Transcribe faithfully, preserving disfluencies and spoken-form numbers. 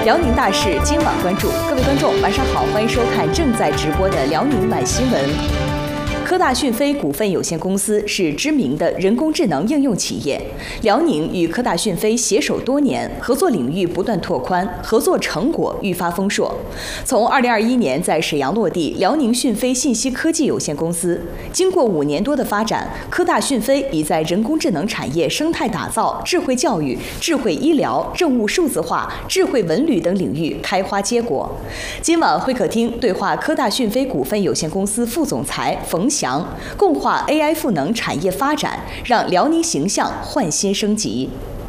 辽宁大事今晚关注，各位观众晚上好，欢迎收看正在直播的辽宁晚新闻。科大讯飞股份有限公司是知名的人工智能应用企业，辽宁与科大讯飞携手多年，合作领域不断拓宽，合作成果愈发丰硕。从二零二一年在沈阳落地辽宁讯飞信息科技有限公司，经过五年多的发展，科大讯飞已在人工智能产业生态打造、智慧教育、智慧医疗、政务数字化、智慧文旅等领域开花结果。今晚会客厅对话科大讯飞股份有限公司副总裁冯翔，共话 A I 赋能产业发展，让辽宁形象焕新升级。